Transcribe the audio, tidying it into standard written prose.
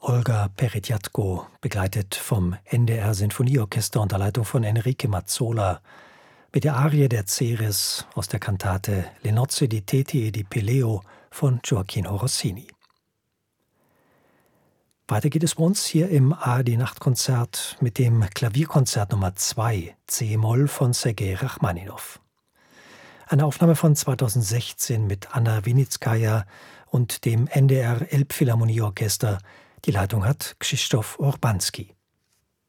Olga Peretjatko, begleitet vom NDR Sinfonieorchester unter Leitung von Enrique Mazzola, mit der Arie der Ceres aus der Kantate Le nozze di Teti e di Peleo von Gioacchino Rossini. Weiter geht es bei uns hier im ARD-Nachtkonzert mit dem Klavierkonzert Nummer 2, C-Moll von Sergei Rachmaninow. Eine Aufnahme von 2016 mit Anna Winitskaja und dem NDR Elbphilharmonieorchester. Die Leitung hat Krzysztof Urbanski.